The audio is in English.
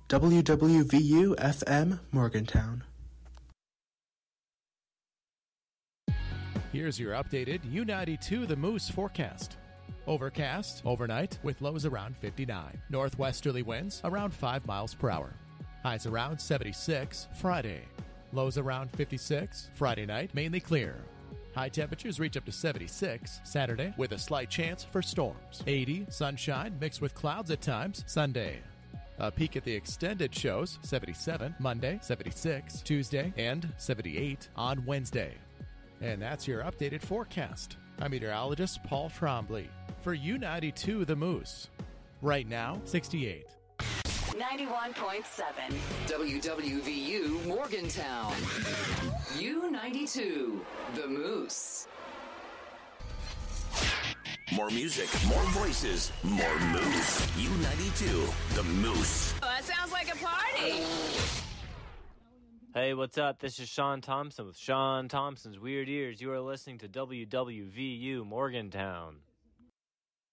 WWVU-FM Morgantown. Here's your updated U92 The Moose forecast. Overcast overnight with lows around 59. Northwesterly winds around 5 miles per hour. Highs around 76 Friday. Lows around 56 Friday night, mainly clear. High temperatures reach up to 76 Saturday with a slight chance for storms. 80 sunshine mixed with clouds at times Sunday. A peek at the extended shows 77 Monday, 76 Tuesday, and 78 on Wednesday. And that's your updated forecast. I'm meteorologist Paul Trombley for U92 The Moose. Right now, 68. 91.7 WWVU Morgantown. U92 The Moose. More music, more voices, more moose. U92 The Moose. Oh, that sounds like a party. Hey, what's up? This is Sean Thompson with Sean Thompson's Weird Ears. You are listening to WWVU Morgantown.